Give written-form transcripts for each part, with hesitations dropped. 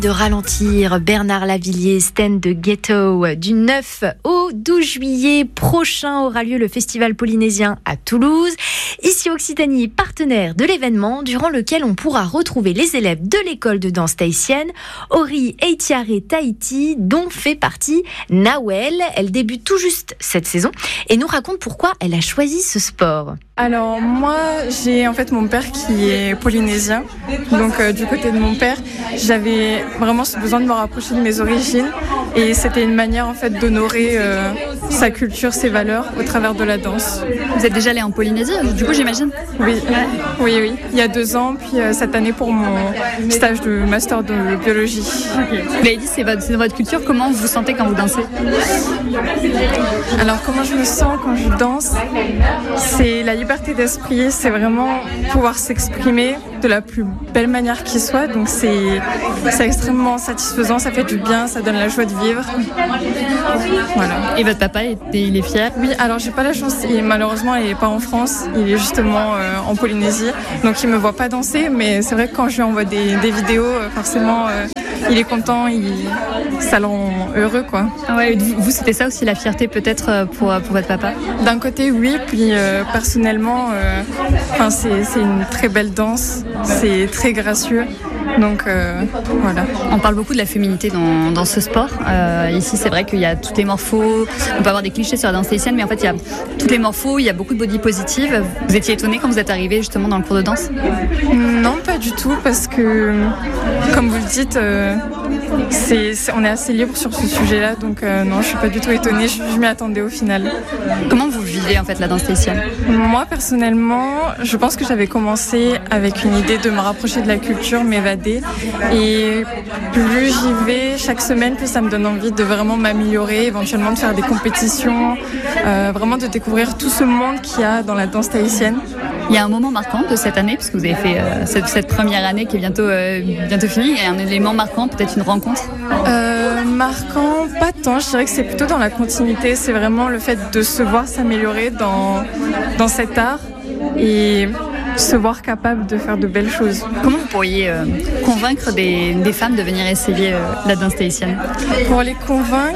De ralentir, Bernard Lavilliers, Stand de Ghetto. Du 9 au 12 juillet prochain aura lieu le festival polynésien à Toulouse. Ici Occitanie, partenaire de l'événement, durant lequel on pourra retrouver les élèves de l'école de danse tahitienne, Ori Eitiare Tahiti, dont fait partie Nawel. Elle débute tout juste cette saison et nous raconte pourquoi elle a choisi ce sport. Alors moi, j'ai en fait mon père qui est polynésien, donc du côté de mon père, j'avais vraiment ce besoin de me rapprocher de mes origines et c'était une manière en fait d'honorer sa culture, ses valeurs au travers de la danse. Vous êtes déjà allé en Polynésie, du coup j'imagine? Oui, il y a 2 ans, puis cette année pour mon stage de master de biologie. Okay. Vous l'avez dit, c'est dans votre culture, comment vous vous sentez quand vous dansez? Alors comment je me sens quand je danse? C'est la liberté d'esprit, c'est vraiment pouvoir s'exprimer de la plus belle manière qui soit, donc c'est extrêmement satisfaisant, ça fait du bien, ça donne la joie de vivre. Voilà. Et votre papa, il est fier? Oui, alors j'ai pas la chance, malheureusement il est pas en France, il est justement en Polynésie, donc il me voit pas danser, mais c'est vrai que quand je lui envoie des vidéos, forcément il est content, ça le rend heureux quoi. Ah ouais, vous c'était ça aussi la fierté peut-être pour votre papa? D'un côté oui, puis personnellement c'est une très belle danse, c'est très gracieux. Donc voilà. On parle beaucoup de la féminité dans ce sport. Ici, c'est vrai qu'il y a toutes les morphos. On peut avoir des clichés sur la danse tahitienne, mais en fait, il y a toutes les morphos. Il y a beaucoup de body positive. Vous étiez étonnée quand vous êtes arrivée justement dans le cours de danse? Non, pas du tout, parce que, comme vous le dites, on est assez libre sur ce sujet-là. Donc non, je suis pas du tout étonnée. Je m'y attendais au final. Comment vous vivez en fait la danse tahitienne? Moi, personnellement, je pense que j'avais commencé avec une idée de me rapprocher de la culture, m'évader. Et plus j'y vais chaque semaine, plus ça me donne envie de vraiment m'améliorer, éventuellement de faire des compétitions, vraiment de découvrir tout ce monde qu'il y a dans la danse tahitienne. Il y a un moment marquant de cette année, puisque vous avez fait cette première année qui est bientôt finie. Il y a un élément marquant, peut-être une rencontre? Marquant, pas tant. Je dirais que c'est plutôt dans la continuité. C'est vraiment le fait de se voir s'améliorer dans cet art et se voir capable de faire de belles choses. Comment vous pourriez convaincre des femmes de venir essayer la danse tahitienne? Pour les convaincre,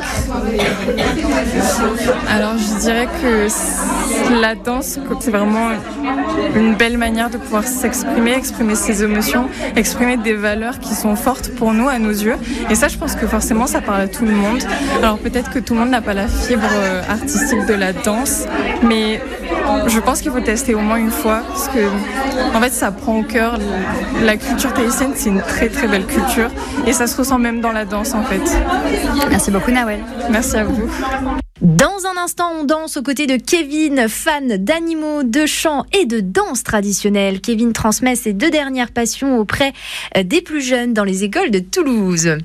alors je dirais que la danse, c'est vraiment une belle manière de pouvoir s'exprimer, exprimer ses émotions, exprimer des valeurs qui sont fortes pour nous, à nos yeux. Et ça, je pense que forcément, ça parle à tout le monde. Alors peut-être que tout le monde n'a pas la fibre artistique de la danse, mais je pense qu'il faut tester au moins une fois, parce que en fait, ça prend au cœur. La culture tahitienne, c'est une très très belle culture, et ça se ressent même dans la danse en fait. Merci beaucoup Nawel. Merci à vous. Dans un instant, on danse aux côtés de Kevin, fan d'animaux, de chant et de danse traditionnelle. Kevin transmet ses 2 dernières passions auprès des plus jeunes dans les écoles de Toulouse.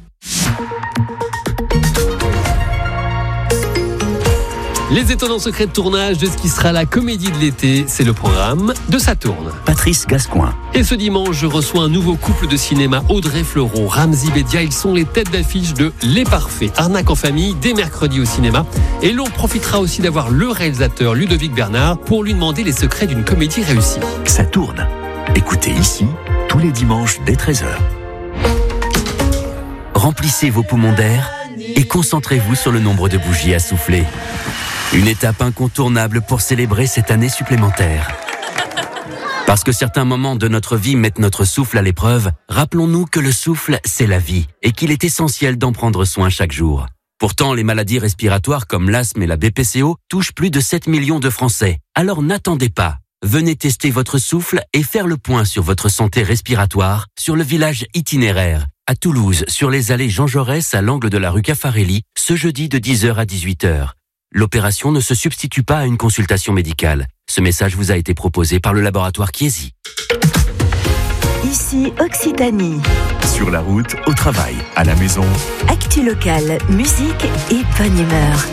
Les étonnants secrets de tournage de ce qui sera la comédie de l'été, c'est le programme de Ça tourne. Patrice Gascoin. Et ce dimanche, je reçois un nouveau couple de cinéma, Audrey Fleurot, Ramzy Bedia. Ils sont les têtes d'affiche de Les Parfaits, arnaque en famille, dès mercredi au cinéma. Et l'on profitera aussi d'avoir le réalisateur Ludovic Bernard pour lui demander les secrets d'une comédie réussie. Ça tourne. Écoutez ici, tous les dimanches dès 13h. Remplissez vos poumons d'air et concentrez-vous sur le nombre de bougies à souffler. Une étape incontournable pour célébrer cette année supplémentaire. Parce que certains moments de notre vie mettent notre souffle à l'épreuve, rappelons-nous que le souffle, c'est la vie et qu'il est essentiel d'en prendre soin chaque jour. Pourtant, les maladies respiratoires comme l'asthme et la BPCO touchent plus de 7 millions de Français. Alors n'attendez pas. Venez tester votre souffle et faire le point sur votre santé respiratoire sur le village itinéraire, à Toulouse, sur les allées Jean Jaurès à l'angle de la rue Caffarelli, ce jeudi de 10h à 18h. L'opération ne se substitue pas à une consultation médicale. Ce message vous a été proposé par le laboratoire Chiesi. Ici Occitanie. Sur la route, au travail, à la maison. Actu locale, musique et bonne humeur.